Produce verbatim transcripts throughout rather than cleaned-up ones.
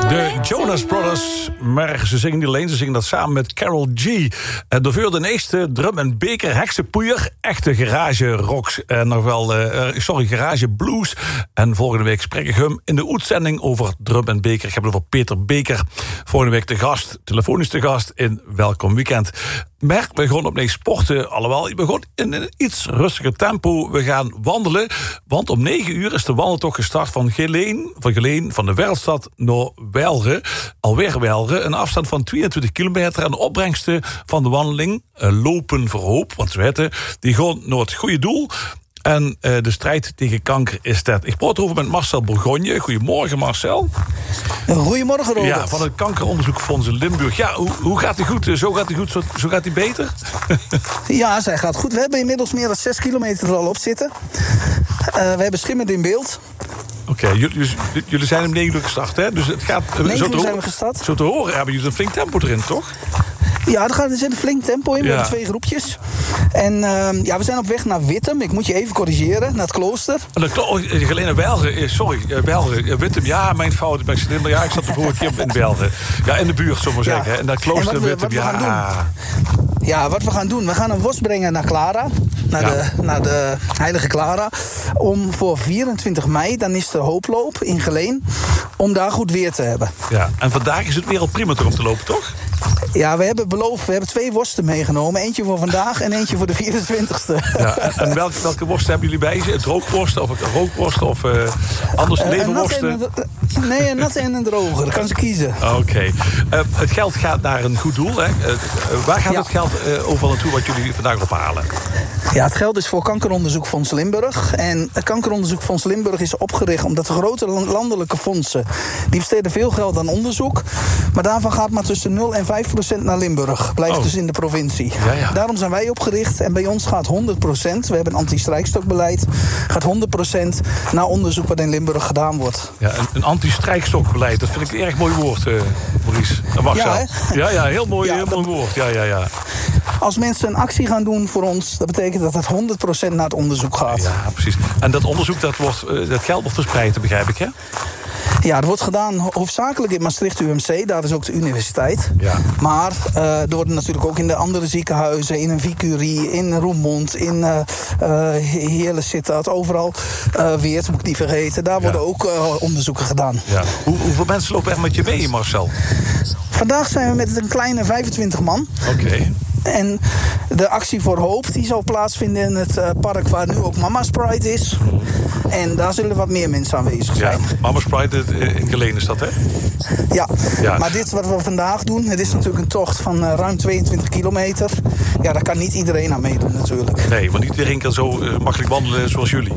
De Jonas Brothers, maar ze zingen niet alleen, ze zingen dat samen met Carol G. De voor de eerste drum en beker, heksenpoeier, echte garage rocks en nog wel, uh, sorry, garage blues. En volgende week spreek ik hem in de uitzending over drum en beker. Ik heb het over Peter Beker. Volgende week te gast, telefonisch te gast in Welkom Weekend. Maar we gaan opnieuw sporten, alhoewel we gaan in een iets rustiger tempo. We gaan wandelen, want om negen uur is de wandeltocht gestart van Geleen, van Geleen, van de Wereldstad naar Welre. Alweer Welre, een afstand van tweeëntwintig kilometer. En de opbrengsten van de wandeling, uh, Lopen voor Hoop, want we weten, die gaan naar het goede doel. En uh, de strijd tegen kanker is dat. Ik praat over met Marcel Bourgogne. Goedemorgen, Marcel. Goedemorgen, Robert. Ja, van het Kankeronderzoekfonds in Limburg. Ja, hoe, hoe gaat hij goed? Zo gaat hij goed, zo, zo gaat hij beter? Ja, zij gaat goed. We hebben inmiddels meer dan zes kilometer er al op zitten. Uh, we hebben schimmerd in beeld. Oké, okay, jullie, jullie zijn om negen uur gestart, hè? Dus het gaat. negen uur zijn we gestart. Zo te horen hebben jullie een flink tempo erin, toch? Ja, er, gaat, er zit een flink tempo in. We ja. hebben twee groepjes. En uh, ja, we zijn op weg naar Wittem. Ik moet je even corrigeren, naar het klooster. Gelene Welge, sorry, Welge, Wittem. Ja, mijn fout. Ik ben ja, ik zat de vorige keer in Welge. Ja, in de buurt, zullen we maar ja. zeggen. En dat klooster en we, Wittem, ja. Ja, wat we gaan doen, we gaan een worst brengen naar Clara. Naar, ja. de, naar de heilige Clara. Om voor vierentwintig mei, dan is de hooploop in Geleen. Om daar goed weer te hebben. Ja, en vandaag is het weer al prima om te lopen, toch? Ja, we hebben beloofd, we hebben twee worsten meegenomen. Eentje voor vandaag en eentje voor de vierentwintigste. Ja, en en welke, welke worsten hebben jullie bij je? Droogworsten of rookworsten of uh, anders uh, leverworsten? Een een, nee, een natte en een droge. Dat kan ze kiezen. Oké. Okay. Uh, het geld gaat naar een goed doel. Hè? Uh, uh, waar gaat ja. het geld uh, overal naartoe wat jullie vandaag ophalen? Ja, het geld is voor Kankeronderzoekfonds Limburg. En het Kankeronderzoekfonds Limburg is opgericht omdat de grote landelijke fondsen, die besteden veel geld aan onderzoek. Maar daarvan gaat maar tussen nul en vijf procent naar Limburg. Blijft oh. dus in de provincie. Ja, ja. Daarom zijn wij opgericht. En bij ons gaat honderd procent, we hebben een anti-strijkstokbeleid, gaat honderd procent naar onderzoek wat in Limburg gedaan wordt. Ja, een, een anti-strijkstokbeleid, dat vind ik een erg mooi woord, uh, Maurice. Dat mag ja, zo. Ja, ja, heel mooi, ja, heel dat, mooi woord. Ja, ja, ja. Als mensen een actie gaan doen voor ons, dat betekent dat het honderd procent naar het onderzoek gaat. Ja, precies. En dat onderzoek, dat, wordt, uh, dat geld wordt verspreid, begrijp ik, hè? Ja, dat wordt gedaan hoofdzakelijk in Maastricht U M C. Daar is ook de universiteit. Ja. Maar uh, er worden natuurlijk ook in de andere ziekenhuizen, in een Vicurie, in Roermond, in uh, uh, Heerle Sittard, overal. Uh, Weert, moet ik niet vergeten. Daar worden ja. ook uh, onderzoeken gedaan. Ja. Hoe, hoeveel mensen lopen er met je mee, Marcel? Vandaag zijn we met een kleine vijfentwintig man. Oké. Okay. En de actie voor hoop die zal plaatsvinden in het uh, park waar nu ook Mama's Pride is. En daar zullen wat meer mensen aanwezig zijn. Ja, Mama's Pride in Geleen is dat, hè? Ja. ja, maar dit wat we vandaag doen, het is natuurlijk een tocht van uh, ruim tweeëntwintig kilometer. Ja, daar kan niet iedereen aan meedoen natuurlijk. Nee, want niet iedereen kan zo uh, makkelijk wandelen zoals jullie.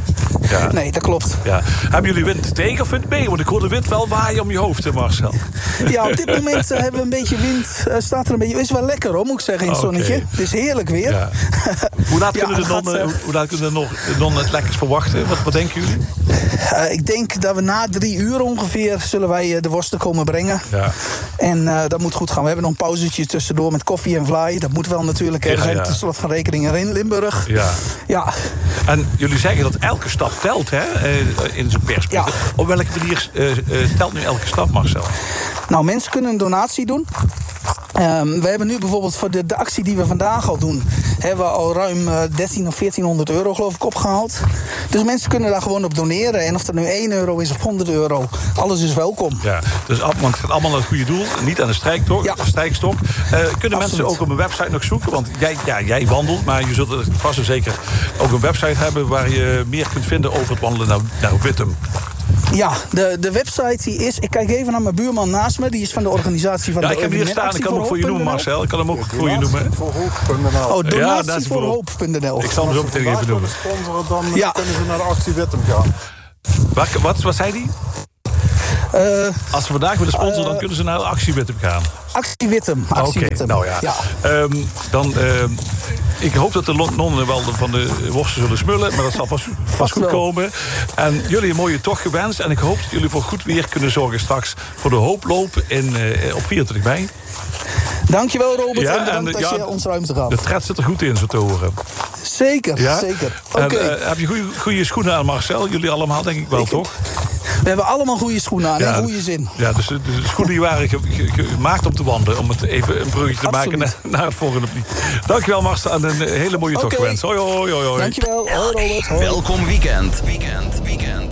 Ja. Nee, dat klopt. Ja. Hebben jullie wind tegen of wind mee? Want ik hoor de wind wel waaien om je hoofd, hè, Marcel? Ja, op dit moment uh, hebben we een beetje wind. Uh, staat er een beetje. Is wel lekker, hoor, moet ik zeggen, in het okay. zonnetje. Het is heerlijk weer. Ja. Hoe laat kunnen ja, de non, uh, hoe laat kunnen de non, de non het lekkers verwachten? Wat, wat denken jullie? Uh, ik denk dat we na drie uur ongeveer zullen wij uh, de worsten komen brengen. Ja. En uh, dat moet goed gaan. We hebben nog een pauzetje tussendoor met koffie en vlaai. Dat moet wel natuurlijk. Er ja, zijn ja. ten slotte van rekening in Limburg. Ja. ja. En jullie zeggen dat elke stap telt, hè? Uh, in zijn perspectief. Ja. Op welke manier uh, uh, telt nu elke stap, Marcel? Nou, mensen kunnen een donatie doen. Um, we hebben nu bijvoorbeeld voor de, de actie die we vandaag al doen, hebben we al ruim uh, dertien of veertienhonderd euro geloof ik opgehaald. Dus mensen kunnen daar gewoon op doneren. En of dat nu één euro is of honderd euro, alles is welkom. Ja, dus het gaat allemaal naar het goede doel. Niet aan de strijkstok. Ja. strijkstok. Uh, kunnen Absoluut. Mensen ook op een website nog zoeken? Want jij, ja, jij wandelt, maar je zult vast en zeker ook een website hebben waar je meer kunt vinden over het wandelen naar, naar Wittem. Ja, de, de website die is... Ik kijk even naar mijn buurman naast me. Die is van de organisatie van ja, de ik heb hier staan. Ik kan hem ook voor je noemen, Marcel. Ik kan hem ook voor je noemen. Voor hoop punt n l. Oh, donatie voor hoop punt n l. Ik zal hem zo meteen even noemen. Sponsoren, dan ja. kunnen ze naar de actie Wittem gaan. Wat, wat, wat zei die? Uh, Als ze vandaag willen sponsoren, uh, dan kunnen ze naar de actie Wittem gaan. Actie Wittem. Actie Oké, okay, Wittem. Nou ja. ja. Um, dan, um, ik hoop dat de nonnen wel van de worsten zullen smullen, maar dat zal vast, vast goed komen. En jullie een mooie tocht gewenst. En ik hoop dat jullie voor goed weer kunnen zorgen straks voor de hooploop in, uh, op vierentwintig mei. Dankjewel, Robert. Ja, en bedankt en, dat ja, je ons ruimte gaf. De tred zit er goed in, zo te horen. Zeker, Ja? zeker. Oké. Okay. Uh, heb je goede schoenen aan, Marcel? Jullie allemaal, denk ik wel, ik, toch? We hebben allemaal goede schoenen aan, ja, in goede zin. Ja, dus de schoenen die waren gemaakt om te wandelen. Om het even een bruggetje te Absoluut. maken naar, naar het volgende lied. Dankjewel, Marcel. En een hele mooie okay. tocht gewenst. Hoi, hoi, hoi, hoi. Dankjewel. Hoi, Robert. Hoi. Welkom weekend. Weekend, weekend.